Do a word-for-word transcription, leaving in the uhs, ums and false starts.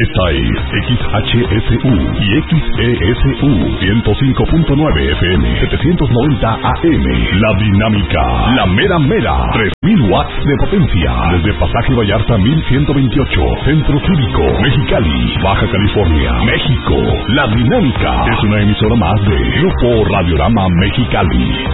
Esta es X H S U y X E S U ciento cinco punto nueve F M, setecientos noventa A M. La Dinámica, la mera mera, tres mil watts de potencia. Desde Pasaje Vallarta mil ciento veintiocho, Centro Cívico, Mexicali, Baja California, México. La Dinámica es una emisora más de Grupo Radiorama Mexicali.